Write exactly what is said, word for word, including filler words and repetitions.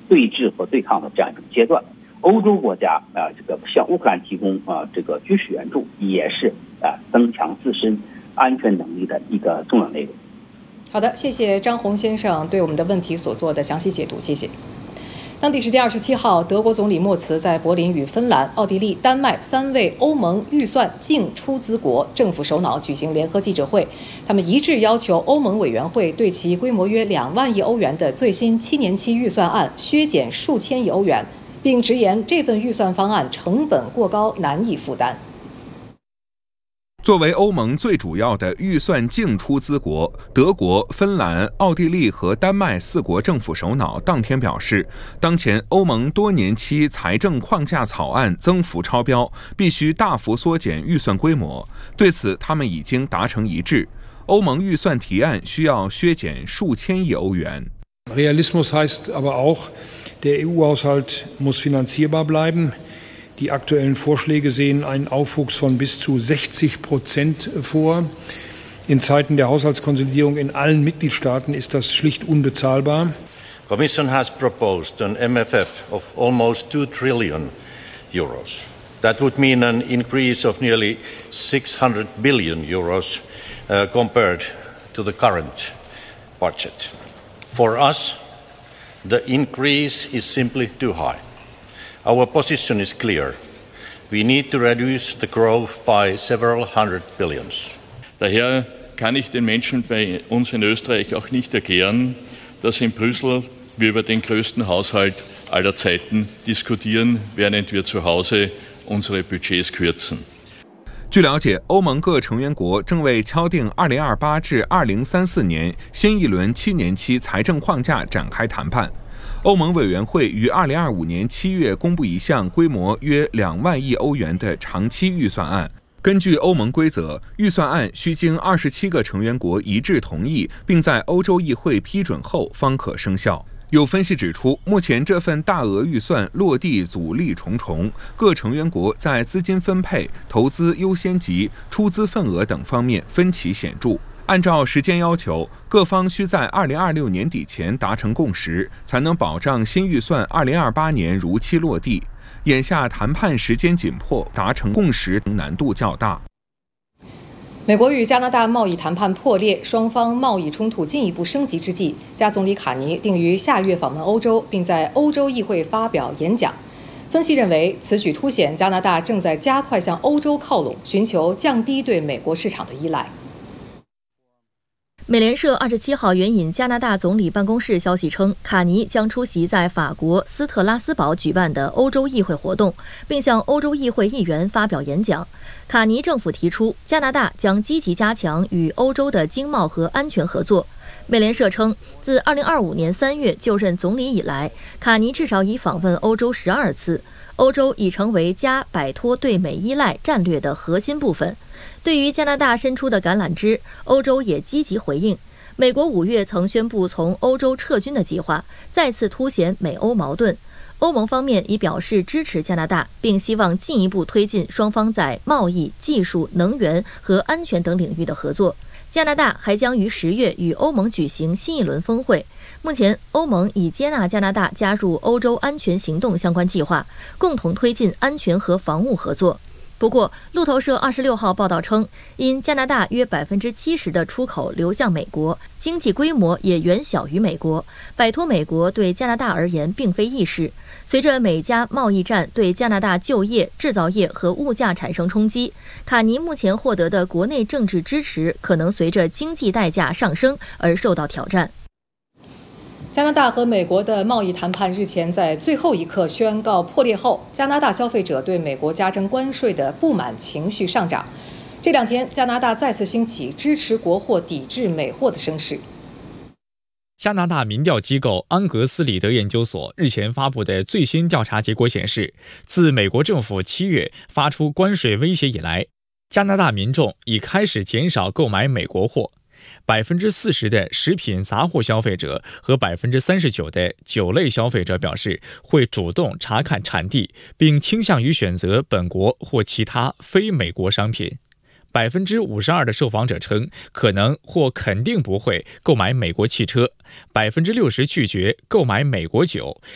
对峙和对抗的这样一种阶段。欧洲国家啊、呃，这个向乌克兰提供啊、呃、这个军事援助，也是啊、呃、增强自身安全能力的一个重要内容。 好的，谢谢张宏先生对我们的问题所做的详细解读，谢谢。当地时间二十七号，德国总理默茨在柏林与芬兰、奥地利、丹麦三位欧盟预算净出资国政府首脑举行联合记者会，他们一致要求欧盟委员会对其规模约两万亿欧元的最新七年期预算案削减数千亿欧元，并直言这份预算方案成本过高，难以负担。 作为欧盟最主要的预算净出资国，德国、芬兰、奥地利和丹麦四国政府首脑当天表示，当前欧盟多年期财政框架草案增幅超标，必须大幅缩减预算规模。对此，他们已经达成一致。欧盟预算提案需要削减数千亿欧元。 Realismus heißt aber auch, der E U-Haushalt muss finanzierbar bleiben. Die aktuellen Vorschläge sehen einen Aufwuchs von bis zu sechzig Prozent vor. In Zeiten der Haushaltskonsolidierung in allen Mitgliedstaaten ist das schlicht unbezahlbar. The Commission has proposed an M F F of almost two trillion euros. That would mean an increase of nearly six hundred billion euros uh, compared to the current budget. For us, the increase is simply too high. Our position is clear. We need to reduce the growth by several hundred billions. Daher kann ich den Menschen bei uns in Österreich auch nicht erklären, dass in Brüssel wir über den größten Haushalt aller Zeiten diskutieren, während wir zu Hause unsere Budgets kürzen. 据了解，欧盟各成员国正为敲定二零二八至二零三四年新一轮七年期财政框架展开谈判。欧盟委员会于二零二五年七月公布一项规模约两万亿欧元的长期预算案。根据欧盟规则，预算案需经二十七个成员国一致同意，并在欧洲议会批准后方可生效。有分析指出，目前这份大额预算落地阻力重重，各成员国在资金分配、投资优先级、出资份额等方面分歧显著。按照时间要求，各方需在二零二六年底前达成共识，才能保障新预算二零二八年如期落地。眼下谈判时间紧迫，达成共识难度较大。 美国与加拿大贸易谈判破裂，双方贸易冲突进一步升级之际，加总理卡尼定于下月访问欧洲，并在欧洲议会发表演讲。分析认为，此举凸显加拿大正在加快向欧洲靠拢，寻求降低对美国市场的依赖。 美联社二十七号援引加拿大总理办公室消息称，卡尼将出席在法国斯特拉斯堡举办的欧洲议会活动，并向欧洲议会议员发表演讲。卡尼政府提出，加拿大将积极加强与欧洲的经贸和安全合作。美联社称，自二零二五年三月就任总理以来，卡尼至少已访问欧洲十二次。欧洲已成为加摆脱对美依赖战略的核心部分。对于加拿大伸出的橄榄枝，欧洲也积极回应。美国五月曾宣布从欧洲撤军的计划，再次凸显美欧矛盾。欧盟方面已表示支持加拿大，并希望进一步推进双方在贸易、技术、能源和安全等领域的合作。加拿大还将于十月与欧盟举行新一轮峰会。目前，欧盟已接纳加拿大加入欧洲安全行动相关计划，共同推进安全和防务合作。不过，路透社二十六号报道称，因加拿大约百分之七十的出口流向美国，经济规模也远小于美国，摆脱美国对加拿大而言并非易事。随着美加贸易战对加拿大就业、制造业和物价产生冲击，卡尼目前获得的国内政治支持可能随着经济代价上升而受到挑战。 加拿大和美国的贸易谈判日前在最后一刻宣告破裂后，加拿大消费者对美国加征关税的不满情绪上涨。这两天，加拿大再次兴起支持国货、抵制美货的声势。 加拿大民调机构安格斯里德研究所日前发布的最新调查结果显示，自美国政府七月发出关税威胁以来，加拿大民众已开始减少购买美国货。百分之四十的食品杂货消费者和百分之三十九的酒类消费者表示会主动查看产地，并倾向于选择本国或其他非美国商品。百分之五十二的受访者称可能或肯定不会购买美国汽车，百分之六十拒绝购买美国酒，